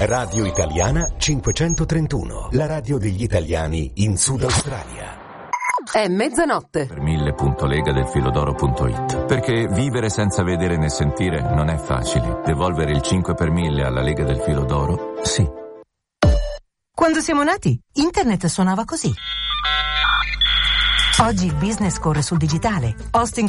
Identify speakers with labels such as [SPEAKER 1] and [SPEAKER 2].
[SPEAKER 1] Radio Italiana 531, la radio degli italiani in Sud Australia.
[SPEAKER 2] È mezzanotte.
[SPEAKER 3] Per 1000.legadelfilodoro.it. Perché vivere senza vedere né sentire non è facile. Devolvere il 5 per 1000 alla Lega del Filo d'Oro, sì.
[SPEAKER 4] Quando siamo nati, internet suonava così. Oggi il business corre sul digitale. Austin